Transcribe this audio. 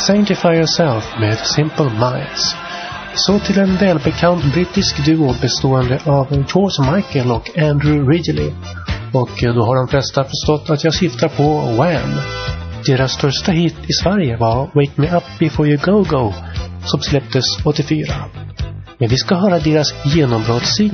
Sanctify Yourself med Simple Minds. Så till en välbekant brittisk duo bestående av George Michael och Andrew Ridgeley. Och då har de flesta förstått att jag syftar på Wham! Deras största hit i Sverige var Wake Me Up Before You Go Go, som släpptes 84. Men vi ska höra deras genombrottssingel